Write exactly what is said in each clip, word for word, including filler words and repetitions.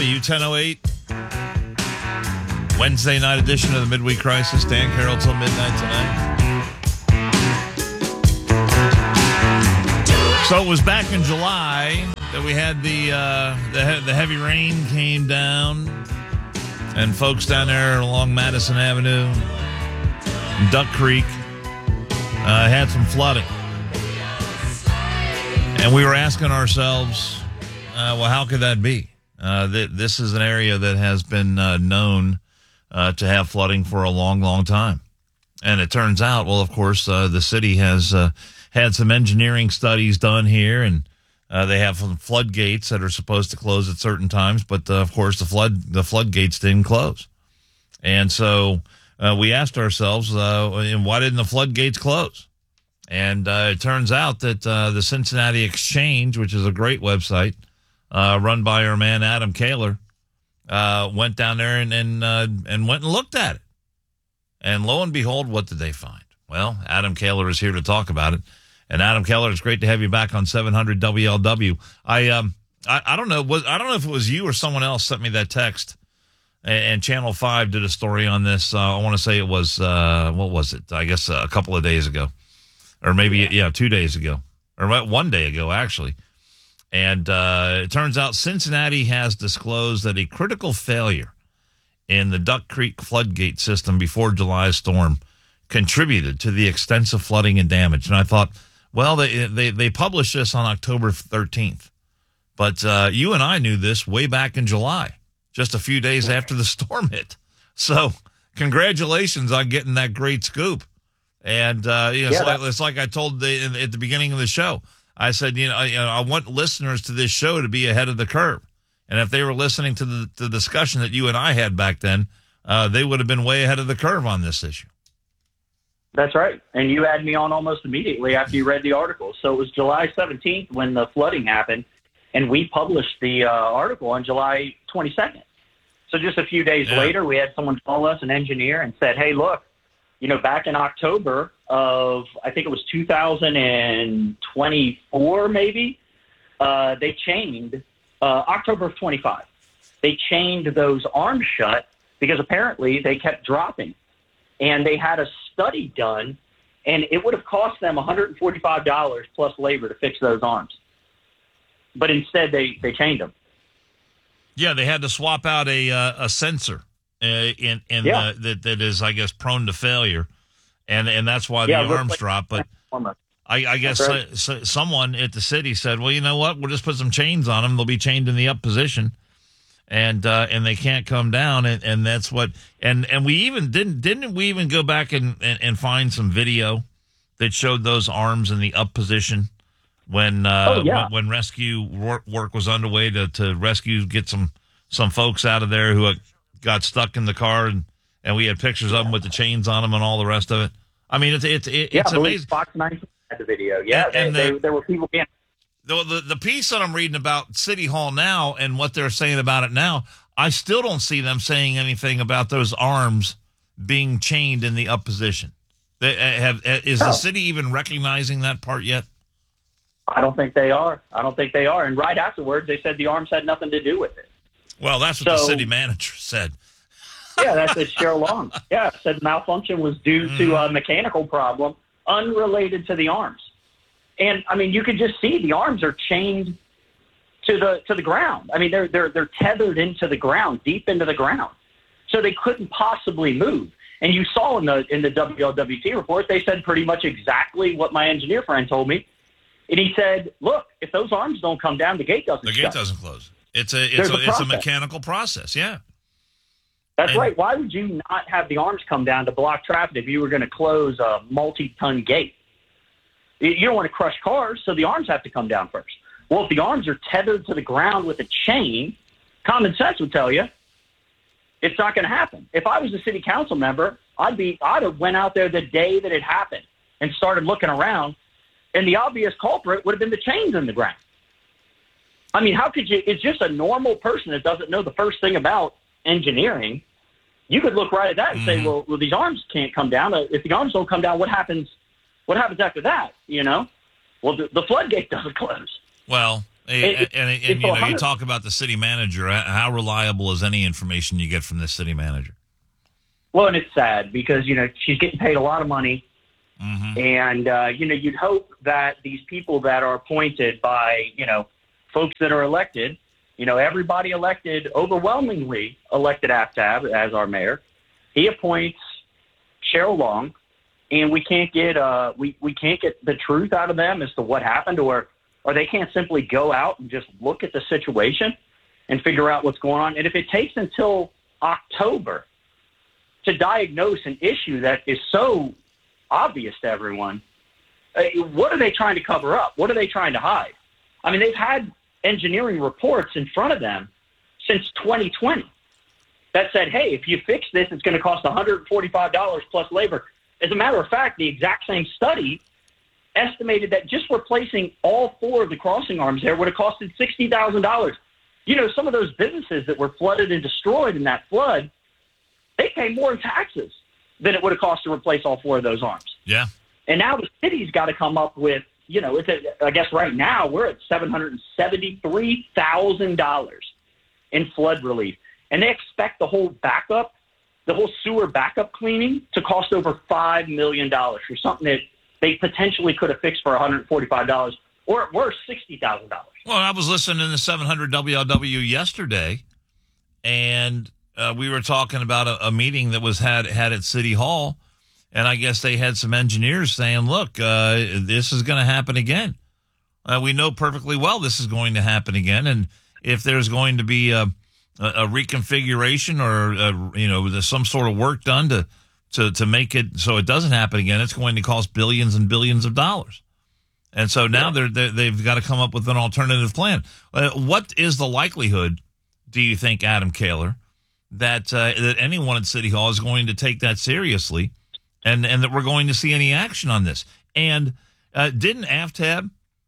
W ten oh eight. Wednesday night edition of the Midweek Crisis. Dan Carroll till midnight tonight. So it was back in July that we had the uh, the, the heavy rain came down, and folks down there along Madison Avenue, Duck Creek, uh, had some flooding. And we were asking ourselves, uh, well, how could that be? Uh, th- this is an area that has been uh, known uh, to have flooding for a long, long time. And it turns out, well, of course, uh, the city has uh, had some engineering studies done here, and uh, they have some floodgates that are supposed to close at certain times. But, uh, of course, the flood the floodgates didn't close. And so uh, we asked ourselves, uh, why didn't the floodgates close? And uh, it turns out that uh, the Cincinnati Exchange, which is a great website, uh, run by our man Adam Kaler, uh, went down there and and, uh, and went and looked at it. And lo and behold, what did they find? Well, Adam Kaler is here to talk about it. And Adam Kaler, it's great to have you back on seven hundred W L W. I um I, I don't know was I don't know if it was you or someone else sent me that text. And, and Channel Five did a story on this. Uh, I want to say it was uh, what was it? I guess uh, a couple of days ago. Or maybe, yeah, two days ago. Or one day ago, actually. And uh, it turns out Cincinnati has disclosed that a critical failure in the Duck Creek floodgate system before July's storm contributed to the extensive flooding and damage. And I thought, well, they they, they published this on October thirteenth. But uh, you and I knew this way back in July, just a few days after the storm hit. So congratulations on getting that great scoop. And uh, you know, yeah, it's, like, it's like I told the, at the beginning of the show. I said, you know, I, you know, I want listeners to this show to be ahead of the curve. And if they were listening to the, the discussion that you and I had back then, uh, they would have been way ahead of the curve on this issue. That's right. And you had me on almost immediately after you read the article. So it was July seventeenth when the flooding happened, and we published the uh, article on July twenty-second. So just a few days yeah. later, we had someone call us, an engineer, and said, hey, look, you know, back in October of, I think it was two thousand twenty-four, maybe, uh, they chained, uh, October of twenty-five, they chained those arms shut because apparently they kept dropping. And they had a study done, and it would have cost them one hundred forty-five dollars plus labor to fix those arms. But instead, they, they chained them. Yeah, they had to swap out a uh, a sensor. Uh, in in yeah. uh, that that is, I guess, prone to failure, and and that's why the yeah, arms like drop. But I, I guess right. uh, so, someone at the city said, "Well, you know what? We'll just put some chains on them. They'll be chained in the up position, and uh, and they can't come down." And, and that's what. And and we even didn't didn't we even go back and, and, and find some video that showed those arms in the up position when uh, oh, yeah. when, when rescue work, work was underway to to rescue get some some folks out of there who. Had, got stuck in the car, and, and we had pictures of them with the chains on them and all the rest of it. I mean, it's it's it, yeah, it's I amazing. Fox nine had the video. Yeah, and, and they, the, they, there were people being. The, the the piece that I'm reading about City Hall now and what they're saying about it now, I still don't see them saying anything about those arms being chained in the up position. They have is no. the city even recognizing that part yet? I don't think they are. I don't think they are. And right afterwards, they said the arms had nothing to do with it. Well, that's what so, the city manager said. yeah, that's what Cheryl Long. Yeah, said malfunction was due mm. to a mechanical problem unrelated to the arms. And I mean, you could just see the arms are chained to the to the ground. I mean, they're they're they're tethered into the ground, deep into the ground, so they couldn't possibly move. And you saw in the in the W L W T report, they said pretty much exactly what my engineer friend told me. And he said, "Look, if those arms don't come down, the gate doesn't. The gate shut. doesn't close. It's a it's a, a it's a mechanical process. Yeah." That's and, right. Why would you not have the arms come down to block traffic if you were going to close a multi-ton gate? You don't want to crush cars, so the arms have to come down first. Well, if the arms are tethered to the ground with a chain, common sense would tell you it's not going to happen. If I was a city council member, I'd be I'd have went out there the day that it happened and started looking around, and the obvious culprit would have been the chains in the ground. I mean, how could you? It's just a normal person that doesn't know the first thing about engineering. You could look right at that and mm-hmm. say, well, well, these arms can't come down. If the arms don't come down, what happens? What happens after that? You know, well, the, the floodgate doesn't close. Well, And, It- and, and, it's you know, you one hundred talk about the city manager. How reliable is any information you get from this city manager? Well, and it's sad because, you know, she's getting paid a lot of money. Mm-hmm. And, uh, you know, you'd hope that these people that are appointed by, you know, folks that are elected, you know, everybody elected, overwhelmingly elected Aftab as our mayor. He appoints Cheryl Long, and we can't get uh, we, we can't get the truth out of them as to what happened, or, or they can't simply go out and just look at the situation and figure out what's going on. And if it takes until October to diagnose an issue that is so obvious to everyone, uh, what are they trying to cover up? What are they trying to hide? I mean, they've had engineering reports in front of them since twenty twenty that said, hey, if you fix this, it's going to cost one hundred forty-five dollars plus labor. As a matter of fact, the exact same study estimated that just replacing all four of the crossing arms there would have costed sixty thousand dollars. You know, some of those businesses that were flooded and destroyed in that flood, they pay more in taxes than it would have cost to replace all four of those arms. Yeah. And now the city's got to come up with, you know, it's a, I guess right now we're at seven hundred seventy-three thousand dollars in flood relief. And they expect the whole backup, the whole sewer backup cleaning to cost over five million dollars for something that they potentially could have fixed for one hundred forty-five dollars or at worst sixty thousand dollars. Well, I was listening to seven hundred W L W yesterday, and uh, we were talking about a, a meeting that was had, had at City Hall. And I guess they had some engineers saying, look, uh, this is going to happen again. Uh, we know perfectly well this is going to happen again. And if there's going to be a, a, a reconfiguration or, a, you know, there's some sort of work done to, to, to make it so it doesn't happen again, it's going to cost billions and billions of dollars. And so now they're, they're, they've got to come up with an alternative plan. Uh, what is the likelihood, do you think, Adam Kaler, that, uh, that anyone at City Hall is going to take that seriously? And and that we're going to see any action on this. And uh, didn't Aftab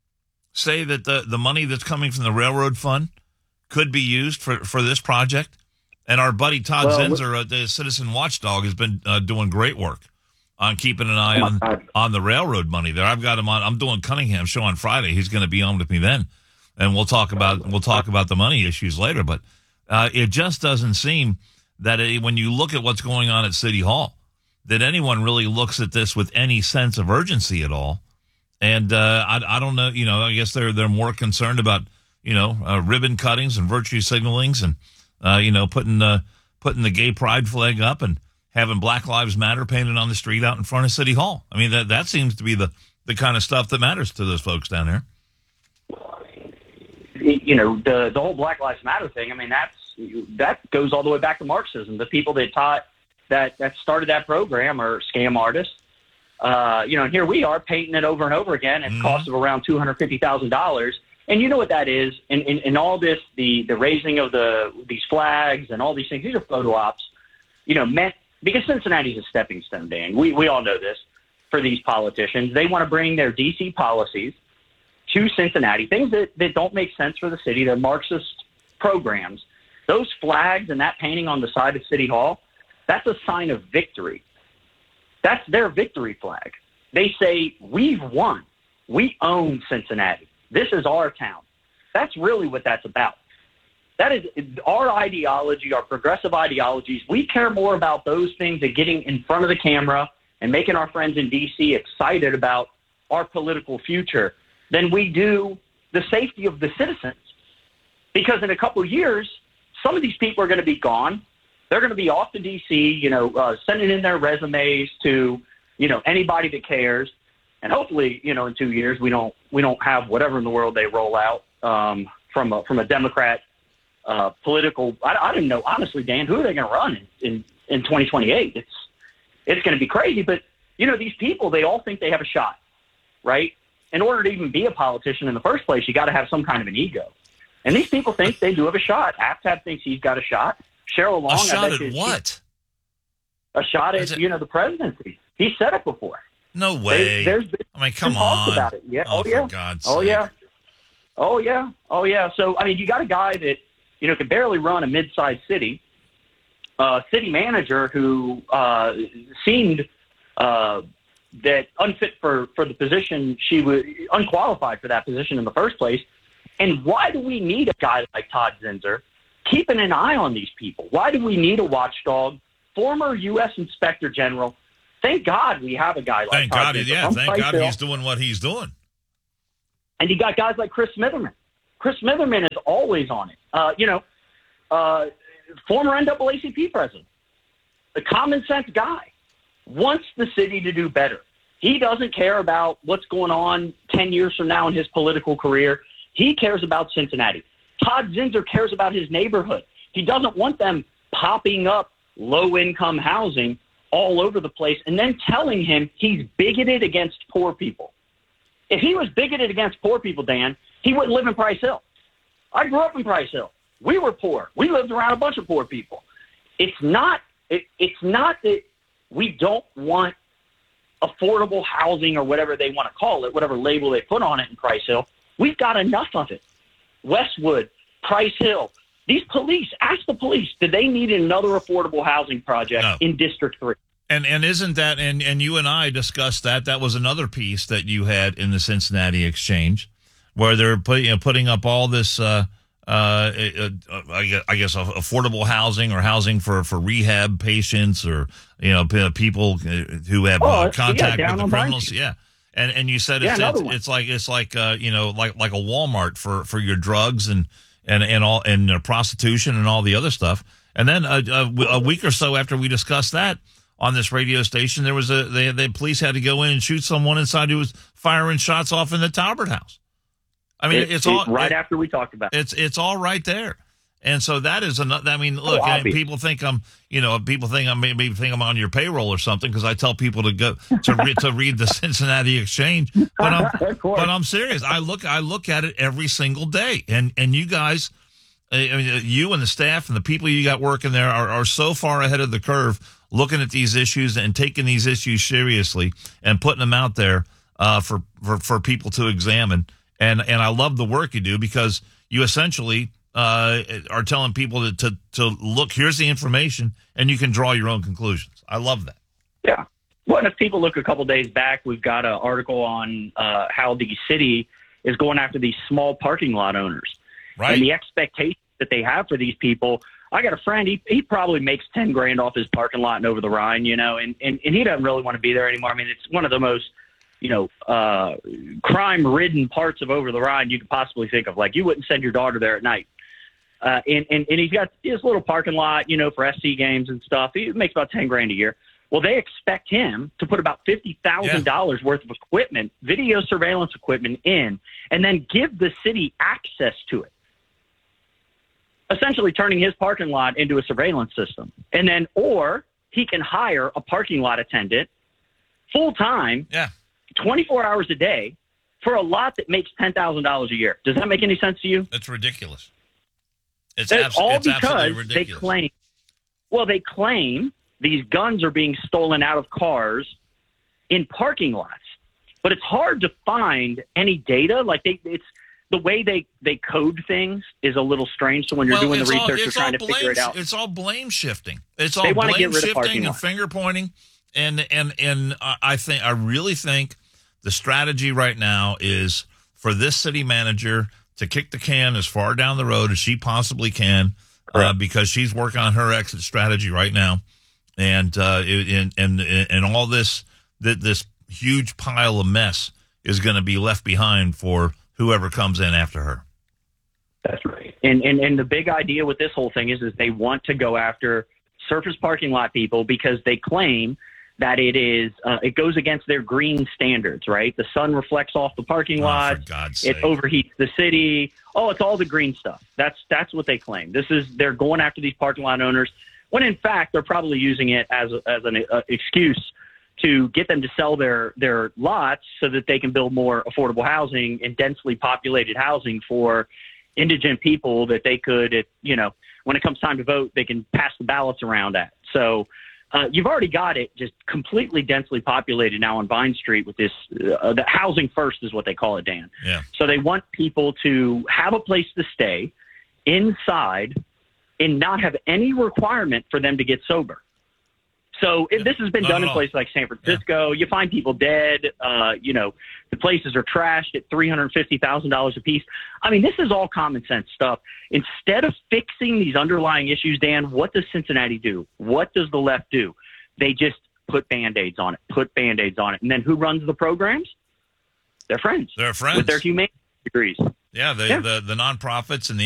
say that the, the money that's coming from the railroad fund could be used for, for this project? And our buddy Todd well, Zenzer, uh, the citizen watchdog, has been uh, doing great work on keeping an eye oh on on the railroad money there. I've got him on. I'm doing Cunningham's show on Friday. He's going to be on with me then, and we'll talk about we'll talk about the money issues later. But uh, it just doesn't seem that it, when you look at what's going on at City Hall, that anyone really looks at this with any sense of urgency at all. And uh, I, I don't know, you know, I guess they're they're more concerned about, you know, uh, ribbon cuttings and virtue signalings and, uh, you know, putting the, putting the gay pride flag up and having Black Lives Matter painted on the street out in front of City Hall. I mean, that, that seems to be the, the kind of stuff that matters to those folks down there. You know, the, the whole Black Lives Matter thing, I mean, that's that goes all the way back to Marxism. The people that taught that that started that program are scam artists. Uh, you know, and here we are painting it over and over again at mm-hmm. cost of around two hundred fifty thousand dollars. And you know what that is? In, in, in all this, the, the raising of the these flags and all these things, these are photo ops, you know, meant because Cincinnati's a stepping stone, Dan. We, we all know this for these politicians. They want to bring their D C policies to Cincinnati, things that, that don't make sense for the city. They're Marxist programs. Those flags and that painting on the side of City Hall, that's a sign of victory. That's their victory flag. They say, we've won. We own Cincinnati. This is our town. That's really what that's about. That is our ideology, our progressive ideologies. We care more about those things and getting in front of the camera and making our friends in D C excited about our political future than we do the safety of the citizens. Because in a couple of years, some of these people are going to be gone. They're going to be off to D C, you know, uh, sending in their resumes to, you know, anybody that cares. And hopefully, you know, in two years, we don't we don't have whatever in the world they roll out um, from a, from a Democrat uh, political. I, I don't know, honestly, Dan, who are they going to run in, in, in twenty twenty-eight? It's it's going to be crazy. But, you know, these people, they all think they have a shot, right? In order to even be a politician in the first place, you got to have some kind of an ego. And these people think they do have a shot. Aftab thinks he's got a shot. Cheryl Long, a shot I bet at you, what? A shot at, it, you know, the presidency. He said it before. No way. There's been I mean, come talks on. about it. Yeah. Oh, Oh, for yeah. God's Oh, sake. yeah. Oh, yeah. Oh, yeah. So, I mean, you got a guy that, you know, could barely run a mid-sized city, uh, city manager who uh, seemed uh, that unfit for, for the position. She was unqualified for that position in the first place. And why do we need a guy like Todd Zinsser keeping an eye on these people? Why do we need a watchdog? Former U S Inspector General. Thank God we have a guy like thank Todd God, Zinsser. yeah, thank God Hill. he's doing what he's doing. And you got guys like Chris Smitherman. Chris Smitherman is always on it. Uh, you know, uh, former N double A C P president, the common sense guy, wants the city to do better. He doesn't care about what's going on ten years from now in his political career. He cares about Cincinnati. Todd Zinsser cares about his neighborhood. He doesn't want them popping up low-income housing all over the place and then telling him he's bigoted against poor people. If he was bigoted against poor people, Dan, he wouldn't live in Price Hill. I grew up in Price Hill. We were poor. We lived around a bunch of poor people. It's not it, it's not that we don't want affordable housing or whatever they want to call it, whatever label they put on it in Price Hill. We've got enough of it. Westwood, Price Hill. These police, ask the police, do they need another affordable housing project No. in District three? And and isn't that, and, and you and I discussed that, that was another piece that you had in the Cincinnati Exchange, where they're put, you know, putting up all this, uh, uh, uh, I guess, I guess affordable housing or housing for, for rehab patients or, you know, p- people who have Oh, uh, yeah, contact down with the on criminals. Vine. Yeah. And and you said Yeah, it's another it's, one. it's like it's like uh, you know like like a Walmart for, for your drugs and and and all and uh, prostitution and all the other stuff. And then a, a, a week or so after we discussed that on this radio station, there was a they the police had to go in and shoot someone inside who was firing shots off in the Talbert house. I mean, It- it's it- all right it, after we talked about it. it's it's all right there. And so that is another. I mean, look, Oh, and obvious. people think I'm, you know, people think I'm maybe think I'm on your payroll or something because I tell people to go to re, to read the Cincinnati Exchange. But I'm Of course. but I'm serious. I look I look at it every single day, and and you guys, I mean, you and the staff and the people you got working there are are so far ahead of the curve, looking at these issues and taking these issues seriously and putting them out there uh, for for for people to examine. And and I love the work you do because you essentially. Uh, are telling people to, to to look. Here's the information, and you can draw your own conclusions. I love that. Yeah. Well, and if people look a couple days back, we've got an article on uh, how the city is going after these small parking lot owners. Right. And the expectations that they have for these people. I got a friend, he, he probably makes ten grand off his parking lot in Over the Rhine, you know, and, and, and he doesn't really want to be there anymore. I mean, it's one of the most, you know, uh, crime-ridden parts of Over the Rhine you could possibly think of. Like, you wouldn't send your daughter there at night. Uh, and, and, and he's got his little parking lot, you know, for S C games and stuff. He makes about ten grand a year. Well, they expect him to put about fifty thousand dollars yeah. worth of equipment, video surveillance equipment in, and then give the city access to it. Essentially turning his parking lot into a surveillance system. And then, or he can hire a parking lot attendant full time, yeah. twenty-four hours a day for a lot that makes ten thousand dollars a year. Does that make any sense to you? That's ridiculous. It's, It's abs- all it's absolutely because they ridiculous. claim, well, they claim these guns are being stolen out of cars in parking lots. But it's hard to find any data. Like they, it's the way they, they code things is a little strange. So when you're well, doing the it's research, all, you're it's trying all to blame, figure it out. It's all blame shifting. It's They all wanna blame get rid of parking shifting and lots. finger pointing. And and and I think I really think the strategy right now is for this city manager to kick the can as far down the road as she possibly can, uh, because she's working on her exit strategy right now, and uh, and and and all this that this huge pile of mess is going to be left behind for whoever comes in after her. That's right. And, and and the big idea with this whole thing is is they want to go after surface parking lot people because they claim that it is uh, it goes against their green standards, right? The sun reflects off the parking Oh, lot. for God's It sake. overheats the city. Oh, it's all the green stuff. That's that's what they claim. This is they're going after these parking lot owners when in fact they're probably using it as a, as an uh, excuse to get them to sell their their lots so that they can build more affordable housing and densely populated housing for indigent people that they could, it, you know, when it comes time to vote, they can pass the ballots around at. So uh, you've already got it just completely densely populated now on Vine Street with this, uh, the housing first is what they call it, Dan. Yeah. So they want people to have a place to stay inside and not have any requirement for them to get sober. So it, this has been Not done at in all. places like San Francisco. You find people dead. Uh, you know, the places are trashed at three hundred fifty thousand dollars a piece. I mean, this is all common sense stuff. Instead of fixing these underlying issues, Dan, what does Cincinnati do? What does the left do? They just put Band-Aids on it, put Band-Aids on it. And then who runs the programs? Their friends. Their friends. With their humane degrees. Yeah, the, Yeah. the the nonprofits and the